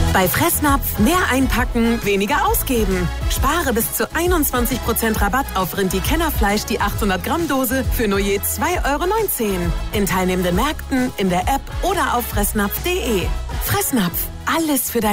Bei Fressnapf mehr einpacken, weniger ausgeben. Spare bis zu 21% Rabatt auf Rindi-Kennerfleisch die 800 Gramm Dose für nur je 2,19 € in teilnehmenden Märkten, in der App oder auf fressnapf.de. Fressnapf, alles für dein